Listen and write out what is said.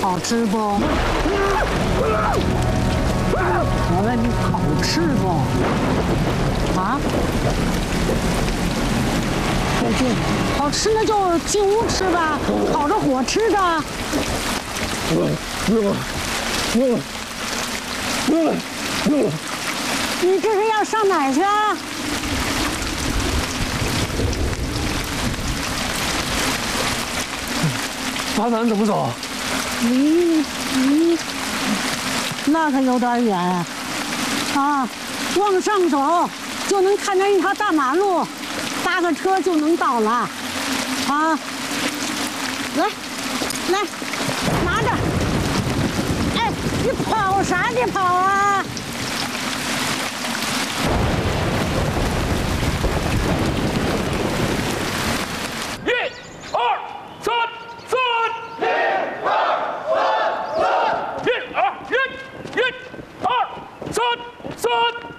好吃不？我问你好吃不？啊？好吃那就进屋吃吧，烤着火吃的。你这是要上哪儿去啊？ 大南怎么走？ 那可有点远啊！往上走就能看见一条大马路，搭个车就能到了。啊，来，拿着。哎，你跑啥你跑啊？ 1、2、3。